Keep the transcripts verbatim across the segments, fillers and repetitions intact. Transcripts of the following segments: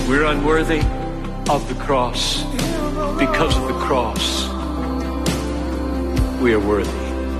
We're unworthy of the cross. Because of the cross, we are worthy.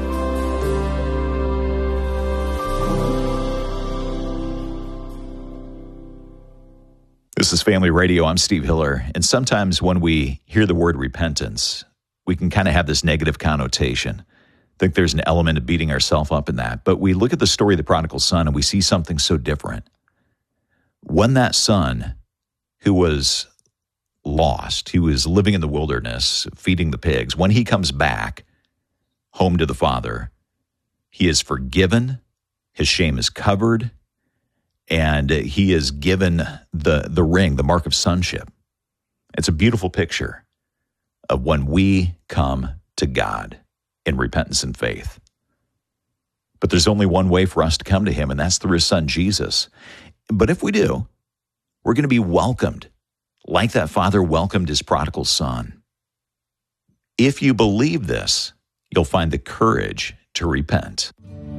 This is Family Radio. I'm Steve Hiller. And sometimes when we hear the word repentance, we can kind of have this negative connotation. I think there's an element of beating ourselves up in that. But we look at the story of the prodigal son and we see something so different. When that son who was lost, who was living in the wilderness, feeding the pigs, when he comes back home to the father, he is forgiven, his shame is covered, and he is given the, the ring, the mark of sonship. It's a beautiful picture of when we come to God in repentance and faith. But there's only one way for us to come to him, and that's through his son, Jesus. But if we do, we're going to be welcomed, like that father welcomed his prodigal son. If you believe this, you'll find the courage to repent.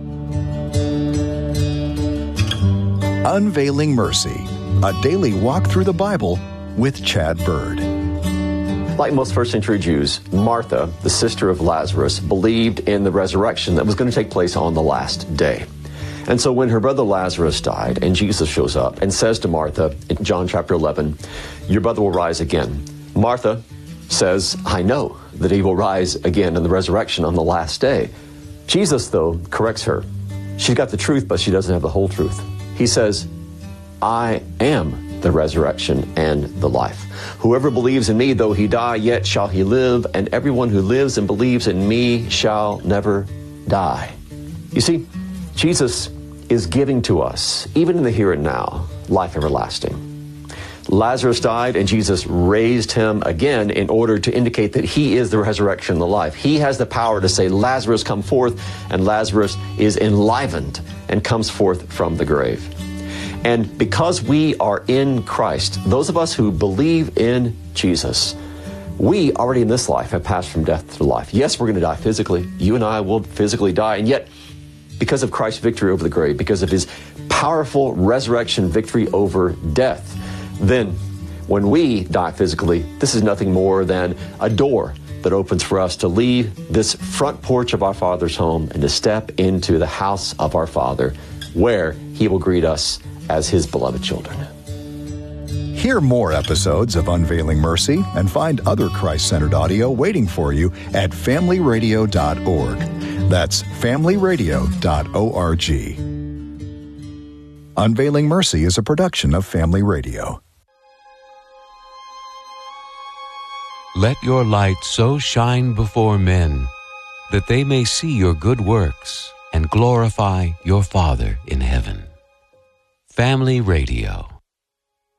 Unveiling Mercy, a daily walk through the Bible with Chad Bird. Like most first century Jews, Martha, the sister of Lazarus, believed in the resurrection that was going to take place on the last day. And so when her brother Lazarus died and Jesus shows up and says to Martha in John chapter eleven, your brother will rise again, Martha says, I know that he will rise again in the resurrection on the last day. Jesus, though, corrects her. She's got the truth, but she doesn't have the whole truth. He says, I am the resurrection and the life. Whoever believes in me, though he die, yet shall he live, and everyone who lives and believes in me shall never die. You see, Jesus is giving to us, even in the here and now, life everlasting. Lazarus died, and Jesus raised him again in order to indicate that he is the resurrection and the life. He has the power to say, Lazarus, come forth, and Lazarus is enlivened and comes forth from the grave. And because we are in Christ, those of us who believe in Jesus, we already in this life have passed from death to life. Yes, we're going to die physically. You and I will physically die. And yet, because of Christ's victory over the grave, because of his powerful resurrection victory over death, then when we die physically, this is nothing more than a door that opens for us to leave this front porch of our Father's home and to step into the house of our Father, where he will greet us as his beloved children. Hear more episodes of Unveiling Mercy and find other Christ-centered audio waiting for you at family radio dot org. That's family radio dot org. Unveiling Mercy is a production of Family Radio. Let your light so shine before men that they may see your good works and glorify your Father in heaven. Family Radio.